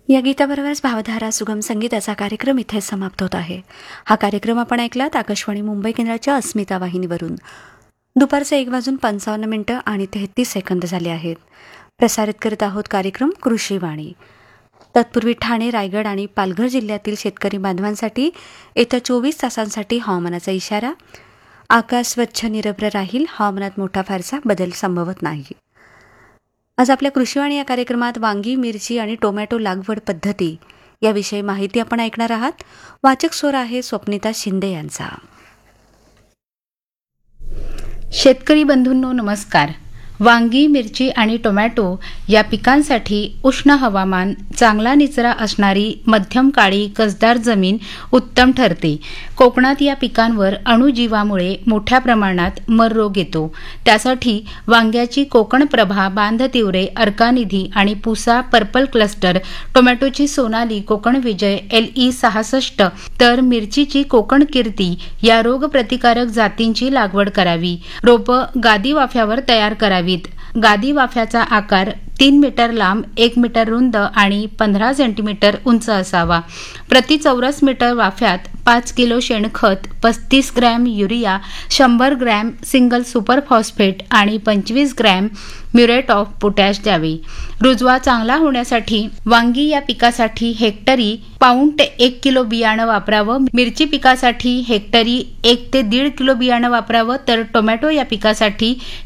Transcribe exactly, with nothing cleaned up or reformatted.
या गीताबरोबरच भावधारा सुगम संगीताचा कार्यक्रम इथे समाप्त होत आहे. हा कार्यक्रम आपण ऐकलात आकाशवाणी मुंबई केंद्राच्या अस्मिता वाहिनीवरून. दुपारचे एक वाजून पंचावन्न मिनिटं आणि तेहतीस सेकंद झाले आहेत. प्रसारित करत आहोत कार्यक्रम कृषीवाणी. तत्पूर्वी ठाणे, रायगड आणि पालघर जिल्ह्यातील शेतकरी बांधवांसाठी येत्या चोवीस तासांसाठी हवामानाचा इशारा. आकाश स्वच्छ निरभ्र राहील. हवामानात मोठा फारसा बदल संभवत नाही. आज आपल्या कृषीवाणी या कार्यक्रमात वांगी, मिरची आणि टोमॅटो लागवड पद्धती याविषयी माहिती आपण ऐकणार आहात. वाचक स्वर आहे स्वप्निता शिंदे यांचा. शेतकरी बंधूंनो नमस्कार. वांगी, मिरची आणि टोमॅटो या पिकांसाठी उष्ण हवामान, चांगला निचरा असणारी मध्यम काळी कसदार जमीन उत्तम ठरते. कोकणात या पिकांवर अणुजीवामुळे मोठ्या प्रमाणात मर रोग येतो. त्यासाठी वांग्याची कोकण प्रभा, बांधतिवरे, अर्कानिधी आणि पुसा पर्पल क्लस्टर, टोमॅटोची सोनाली, कोकण विजय, एल ई सहासष्ट तर मिरचीची कोकण कीर्ती या रोगप्रतिकारक जातींची लागवड करावी. रोपं गादी वाफ्यावर तयार करावी. गादी वाफ्याचा आकार तीन मीटर लांब, एक मीटर रुंद आणि पंधरा सेंटीमीटर उंच असावा. प्रति चौरस मीटर वाफ्यात पाच किलो शेणखत, पस्तीस ग्रॅम युरिया, शंभर ग्रॅम सिंगल सुपर फॉस्फेट आणि पंचवीस ग्रॅम म्युरेट ऑफ पोटॅश द्यावे. रुजवा चांगला होण्यासाठी वांगी या पिकासाठी हेक्टरी पाऊण ते एक किलो बियाणं वापरावं. मिरची पिकासाठी हेक्टरी एक ते दीड किलो बियाणं वापरावं. तर टोमॅटो या पिकासाठी